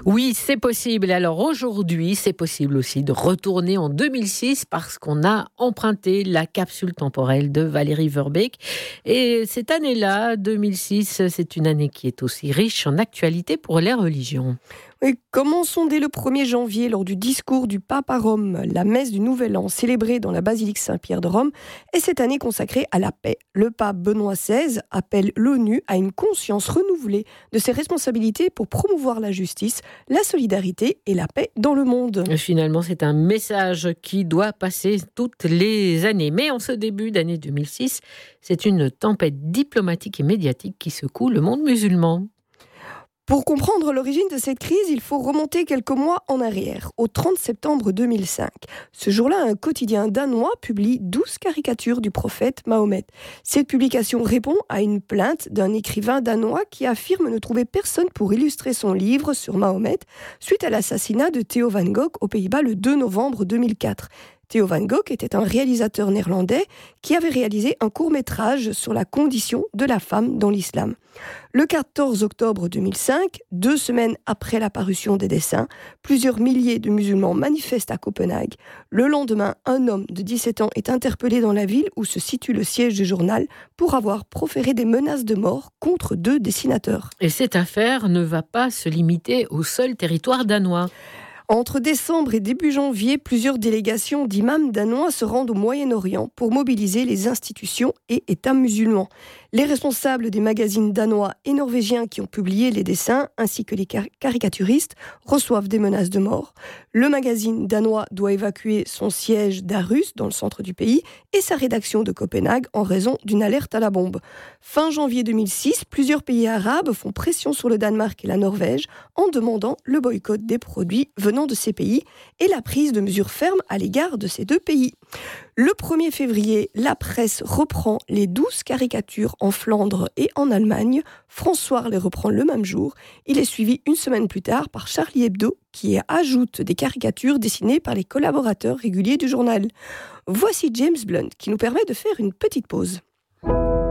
Oui, c'est possible. Alors aujourd'hui, c'est possible aussi de retourner en 2006 parce qu'on a emprunté la capsule temporelle de Valérie Verbeek. Et cette année-là, 2006, c'est une année qui est aussi riche en actualité pour les religions. Oui, commençons dès le 1er janvier lors du discours du pape à Rome. La messe du Nouvel An, célébrée dans la basilique Saint-Pierre de Rome, est cette année consacrée à la paix. Le pape Benoît XVI appelle l'ONU à une conscience renouvelée de ses responsabilités pour promouvoir la justice, la solidarité et la paix dans le monde. Finalement, c'est un message qui doit passer toutes les années. Mais en ce début d'année 2006, c'est une tempête diplomatique et médiatique qui secoue le monde musulman. Pour comprendre l'origine de cette crise, il faut remonter quelques mois en arrière, au 30 septembre 2005. Ce jour-là, un quotidien danois publie 12 caricatures du prophète Mahomet. Cette publication répond à une plainte d'un écrivain danois qui affirme ne trouver personne pour illustrer son livre sur Mahomet suite à l'assassinat de Theo van Gogh aux Pays-Bas le 2 novembre 2004. Theo van Gogh était un réalisateur néerlandais qui avait réalisé un court-métrage sur la condition de la femme dans l'islam. Le 14 octobre 2005, 2 semaines après la parution des dessins, plusieurs milliers de musulmans manifestent à Copenhague. Le lendemain, un homme de 17 ans est interpellé dans la ville où se situe le siège du journal pour avoir proféré des menaces de mort contre 2 dessinateurs. Et cette affaire ne va pas se limiter au seul territoire danois. Entre décembre et début janvier, plusieurs délégations d'imams danois se rendent au Moyen-Orient pour mobiliser les institutions et États musulmans. Les responsables des magazines danois et norvégiens qui ont publié les dessins, ainsi que les caricaturistes, reçoivent des menaces de mort. Le magazine danois doit évacuer son siège d'Aarhus, dans le centre du pays, et sa rédaction de Copenhague en raison d'une alerte à la bombe. Fin janvier 2006, plusieurs pays arabes font pression sur le Danemark et la Norvège en demandant le boycott des produits venant de ces pays et la prise de mesures fermes à l'égard de ces 2 pays. Le 1er février, la presse reprend les 12 caricatures en Flandre et en Allemagne. François les reprend le même jour. Il est suivi une semaine plus tard par Charlie Hebdo qui ajoute des caricatures dessinées par les collaborateurs réguliers du journal. Voici James Blunt qui nous permet de faire une petite pause.